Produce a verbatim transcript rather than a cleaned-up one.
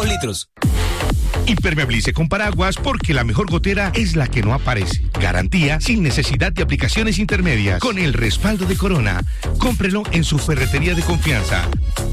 litros. Impermeabilice con paraguas porque la mejor gotera es la que no aparece. Garantía sin necesidad de aplicaciones intermedias. Con el respaldo de Corona. Cómprelo en su ferretería de confianza.